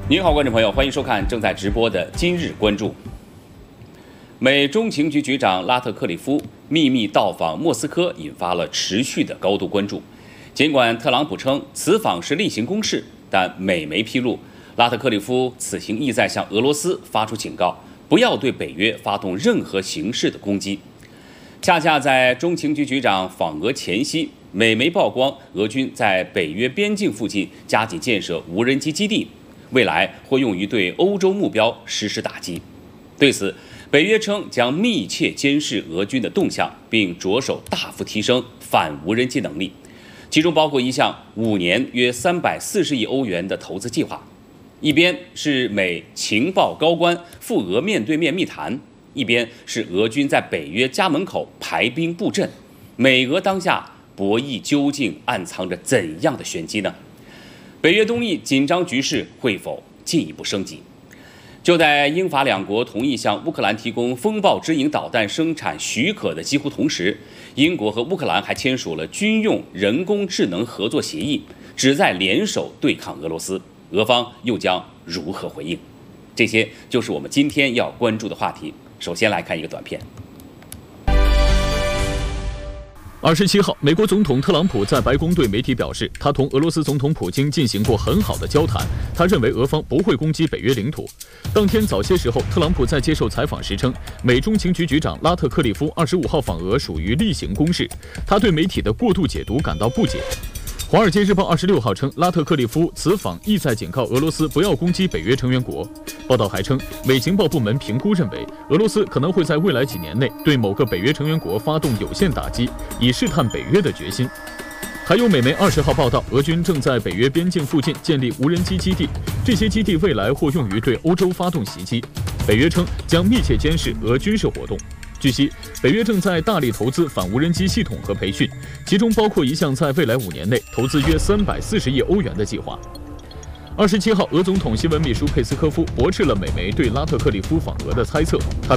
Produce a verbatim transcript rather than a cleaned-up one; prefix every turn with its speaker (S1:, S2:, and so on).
S1: 您好，观众朋友，欢迎收看正在直播的《今日关注》。美中情局局长拉特克里夫秘密到访莫斯科，引发了持续的高度关注。尽管特朗普称此访是例行公事，但美媒披露，拉特克里夫此行意在向俄罗斯发出警告，不要对北约发动任何形式的攻击。恰恰在中情局局长访俄前夕，美媒曝光俄军在北约边境附近加紧建设无人机基地，未来会用于对欧洲目标实施打击。对此，北约称将密切监视俄军的动向，并着手大幅提升反无人机能力，其中包括一项五年约三百四十亿欧元的投资计划。一边是美情报高官赴俄面对面密谈，一边是俄军在北约家门口排兵布阵。美俄当下博弈究竟暗藏着怎样的玄机呢？北约东翼紧张局势会否进一步升级？就在英法两国同意向乌克兰提供风暴之影导弹生产许可的几乎同时，英国和乌克兰还签署了军用人工智能合作协议，旨在联手对抗俄罗斯。俄方又将如何回应？这些就是我们今天要关注的话题。首先来看一个短片。
S2: 二十七号，美国总统特朗普在白宫对媒体表示，他同俄罗斯总统普京进行过很好的交谈，他认为俄方不会攻击北约领土。当天早些时候，特朗普在接受采访时称，美中情局局长拉特克里夫二十五号访俄属于例行公事，他对媒体的过度解读感到不解。《华尔街日报》二十六号称，拉特克里夫此访意在警告俄罗斯不要攻击北约成员国。报道还称，美情报部门评估认为，俄罗斯可能会在未来几年内对某个北约成员国发动有限打击，以试探北约的决心。还有美媒二十号报道，俄军正在北约边境附近建立无人机基地，这些基地未来或用于对欧洲发动袭击。北约称将密切监视俄军事活动。据悉，北约正在大力投资反无人机系统和培训，其中包括一项在未来五年内投资约三百四十亿欧元的计划。二十七号，俄总统新闻秘书佩斯科夫驳斥了美媒对拉特克里夫访俄的猜测。他